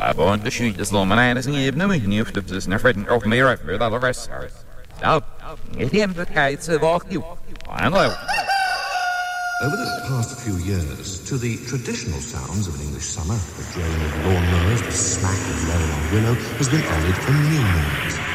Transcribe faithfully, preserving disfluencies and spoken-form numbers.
Want to shoot this long man as he even knew if this never of me right with all the rest. Now, it him the kites of all you. I know. Over the past few years, to the traditional sounds of an English summer, the drone of lawnmowers, the smack of lowing on willow, has been added a new noise.